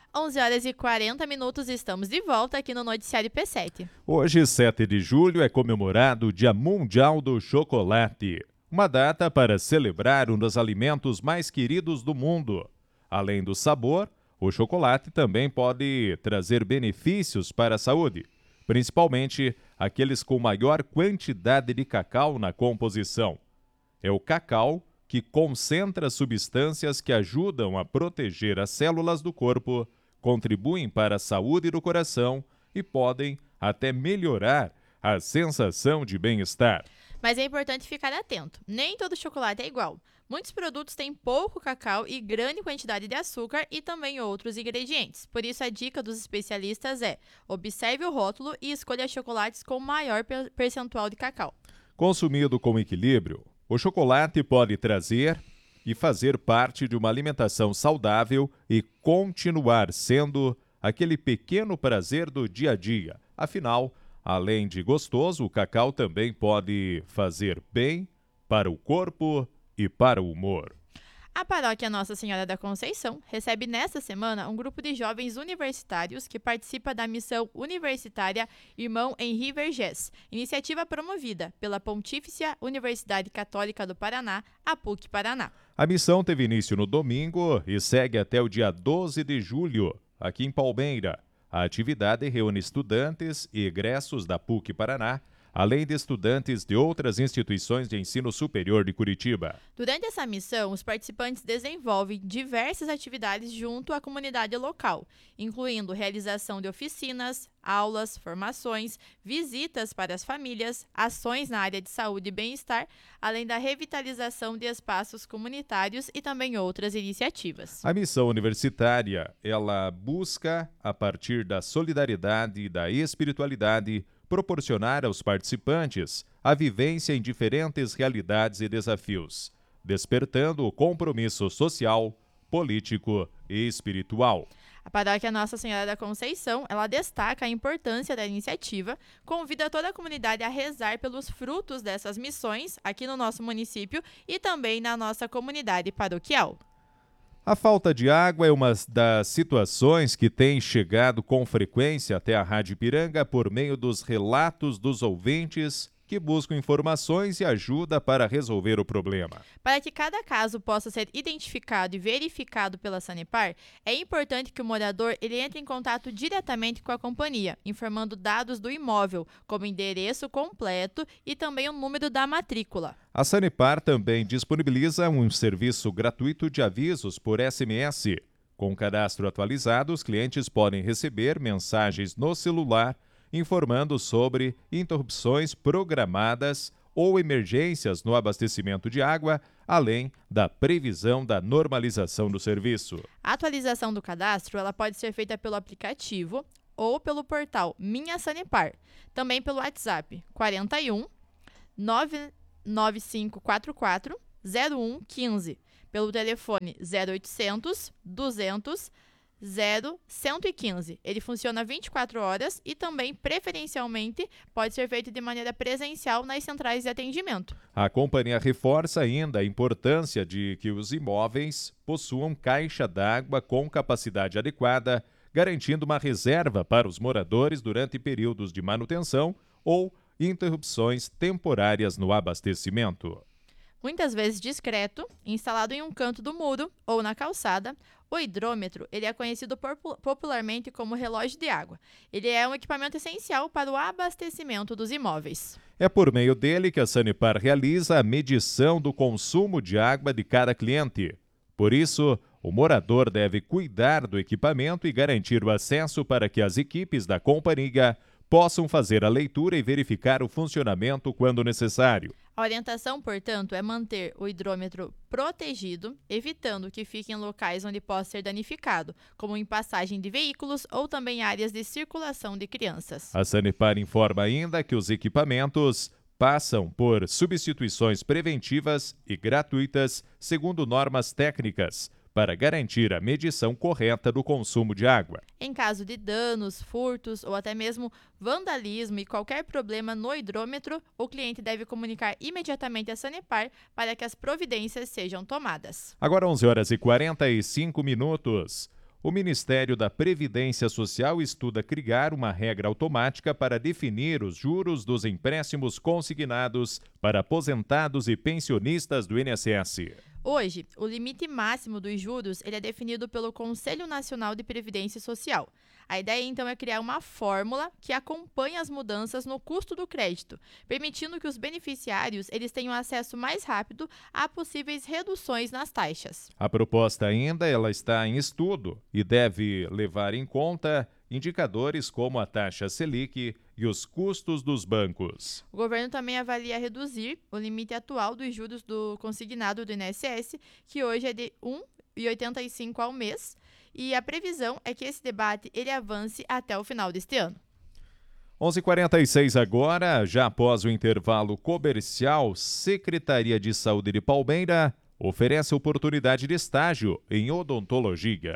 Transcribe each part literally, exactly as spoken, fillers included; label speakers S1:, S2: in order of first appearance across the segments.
S1: onze horas e quarenta minutos, estamos de volta aqui no Noticiário P sete.
S2: Hoje, sete de julho, é comemorado o Dia Mundial do Chocolate, uma data para celebrar um dos alimentos mais queridos do mundo. Além do sabor, o chocolate também pode trazer benefícios para a saúde, principalmente aqueles com maior quantidade de cacau na composição. É o cacau que concentra substâncias que ajudam a proteger as células do corpo, contribuem para a saúde do coração e podem até melhorar a sensação de bem-estar.
S1: Mas é importante ficar atento, nem todo chocolate é igual. Muitos produtos têm pouco cacau e grande quantidade de açúcar e também outros ingredientes. Por isso, a dica dos especialistas é: observe o rótulo e escolha chocolates com maior percentual de cacau.
S2: Consumido com equilíbrio, o chocolate pode trazer e fazer parte de uma alimentação saudável e continuar sendo aquele pequeno prazer do dia a dia. Afinal, além de gostoso, o cacau também pode fazer bem para o corpo e para o humor.
S1: A paróquia Nossa Senhora da Conceição recebe nesta semana um grupo de jovens universitários que participa da missão universitária Irmão Henri Vergés, iniciativa promovida pela Pontifícia Universidade Católica do Paraná, a P U C Paraná.
S2: A missão teve início no domingo e segue até o dia doze de julho, aqui em Palmeira. A atividade reúne estudantes e egressos da P U C Paraná, além de estudantes de outras instituições de ensino superior de Curitiba.
S1: Durante essa missão, os participantes desenvolvem diversas atividades junto à comunidade local, incluindo realização de oficinas, aulas, formações, visitas para as famílias, ações na área de saúde e bem-estar, além da revitalização de espaços comunitários e também outras iniciativas.
S2: A missão universitária, ela busca, a partir da solidariedade e da espiritualidade, proporcionar aos participantes a vivência em diferentes realidades e desafios, despertando o compromisso social, político e espiritual.
S1: A paróquia Nossa Senhora da Conceição, ela destaca a importância da iniciativa, convida toda a comunidade a rezar pelos frutos dessas missões aqui no nosso município e também na nossa comunidade paroquial.
S2: A falta de água é uma das situações que tem chegado com frequência até a Rádio Ipiranga por meio dos relatos dos ouvintes que buscam informações e ajuda para resolver o problema.
S1: Para que cada caso possa ser identificado e verificado pela Sanepar, é importante que o morador ele entre em contato diretamente com a companhia, informando dados do imóvel, como endereço completo e também o número da matrícula.
S2: A Sanepar também disponibiliza um serviço gratuito de avisos por S M S. Com o cadastro atualizado, os clientes podem receber mensagens no celular informando sobre interrupções programadas ou emergências no abastecimento de água, além da previsão da normalização do serviço.
S1: A atualização do cadastro ela pode ser feita pelo aplicativo ou pelo portal Minha Sanepar, também pelo WhatsApp quarenta e um, nove nove cinco quatro quatro, zero um um cinco, pelo telefone zero oitocentos, duzentos, zero cento e quinze. Ele funciona vinte e quatro horas e também, preferencialmente, pode ser feito de maneira presencial nas centrais de atendimento.
S2: A companhia reforça ainda a importância de que os imóveis possuam caixa d'água com capacidade adequada, garantindo uma reserva para os moradores durante períodos de manutenção ou interrupções temporárias no abastecimento.
S1: Muitas vezes discreto, instalado em um canto do muro ou na calçada, o hidrômetro ele é conhecido popularmente como relógio de água. Ele é um equipamento essencial para o abastecimento dos imóveis.
S2: É por meio dele que a Sanepar realiza a medição do consumo de água de cada cliente. Por isso, o morador deve cuidar do equipamento e garantir o acesso para que as equipes da companhia possam fazer a leitura e verificar o funcionamento quando necessário.
S1: A orientação, portanto, é manter o hidrômetro protegido, evitando que fique em locais onde possa ser danificado, como em passagem de veículos ou também áreas de circulação de crianças.
S2: A Sanepar informa ainda que os equipamentos passam por substituições preventivas e gratuitas, segundo normas técnicas, para garantir a medição correta do consumo de água.
S1: Em caso de danos, furtos ou até mesmo vandalismo e qualquer problema no hidrômetro, o cliente deve comunicar imediatamente à Sanepar para que as providências sejam tomadas.
S2: Agora onze horas e quarenta e cinco minutos. O Ministério da Previdência Social estuda criar uma regra automática para definir os juros dos empréstimos consignados para aposentados e pensionistas do I N S S.
S1: Hoje, o limite máximo dos juros ele é definido pelo Conselho Nacional de Previdência Social. A ideia, então, é criar uma fórmula que acompanhe as mudanças no custo do crédito, permitindo que os beneficiários eles tenham acesso mais rápido a possíveis reduções nas taxas.
S2: A proposta ainda ela está em estudo e deve levar em conta indicadores como a taxa Selic e os custos dos bancos.
S1: O governo também avalia reduzir o limite atual dos juros do consignado do I N S S, que hoje é de um vírgula oitenta e cinco ao mês, e a previsão é que esse debate ele avance até o final deste ano.
S2: onze e quarenta e seis agora, já após o intervalo comercial, Secretaria de Saúde de Palmeira oferece oportunidade de estágio em odontologia.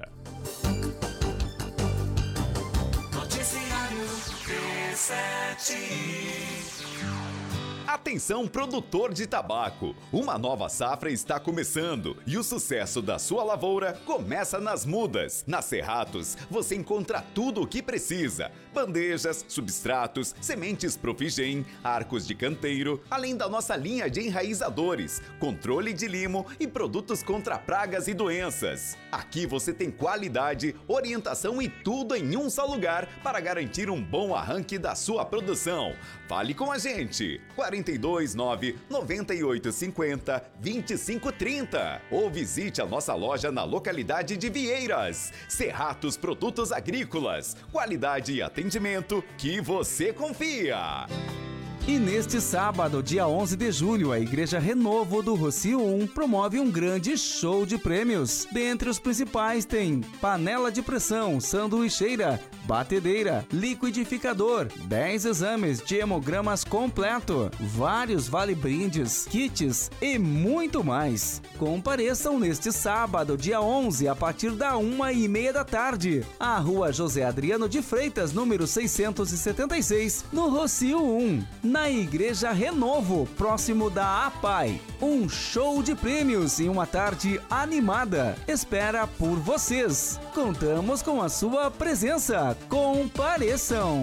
S3: Atenção, produtor de tabaco! Uma nova safra está começando e o sucesso da sua lavoura começa nas mudas. Na Cerratos, você encontra tudo o que precisa: bandejas, substratos, sementes Profigem, arcos de canteiro, além da nossa linha de enraizadores, controle de limo e produtos contra pragas e doenças. Aqui você tem qualidade, orientação e tudo em um só lugar para garantir um bom arranque da sua produção. Fale com a gente! quarenta e dois, nove, noventa e oito, cinquenta, vinte e cinco, trinta ou visite a nossa loja na localidade de Vieiras. Cerratos Produtos Agrícolas, qualidade e atendimento que você confia.
S4: E neste sábado, dia onze de julho, a Igreja Renovo do Rocio um promove um grande show de prêmios. Dentre os principais tem panela de pressão, sanduicheira, batedeira, liquidificador, dez exames de hemogramas completo, vários vale-brindes, kits e muito mais. Compareçam neste sábado, dia onze, a partir da uma e meia da tarde, à Rua José Adriano de Freitas, número seiscentos e setenta e seis, no Rocio um. Na Igreja Renovo, próximo da A P A I. Um show de prêmios e uma tarde animada espera por vocês. Contamos com a sua presença. Compareçam!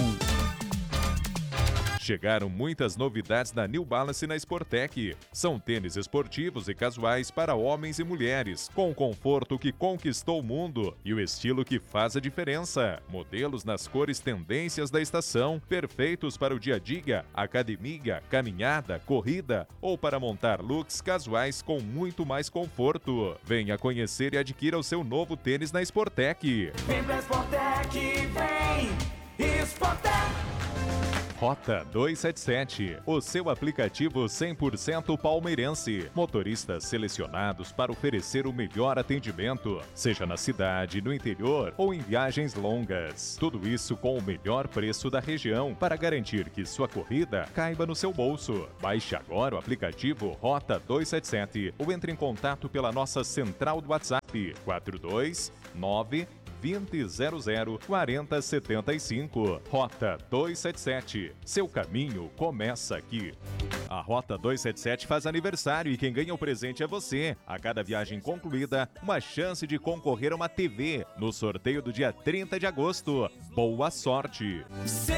S2: Chegaram muitas novidades da New Balance na Sportec. São tênis esportivos e casuais para homens e mulheres, com o conforto que conquistou o mundo e o estilo que faz a diferença. Modelos nas cores tendências da estação, perfeitos para o dia a dia, academia, caminhada, corrida ou para montar looks casuais com muito mais conforto. Venha conhecer e adquira o seu novo tênis na Sportec.
S5: Vem pra Sportec, vem! Sportec!
S2: Rota duzentos e setenta e sete, o seu aplicativo cem por cento palmeirense. Motoristas selecionados para oferecer o melhor atendimento, seja na cidade, no interior ou em viagens longas. Tudo isso com o melhor preço da região para garantir que sua corrida caiba no seu bolso. Baixe agora o aplicativo Rota duzentos e setenta e sete ou entre em contato pela nossa central do WhatsApp quatro dois nove vinte, zero zero, quarenta, setenta e cinco. Rota duzentos e setenta e sete. Seu caminho começa aqui. A Rota duzentos e setenta e sete faz aniversário e quem ganha o presente é você. A cada viagem concluída, uma chance de concorrer a uma T V no sorteio do dia trinta de agosto. Boa sorte!
S5: Seu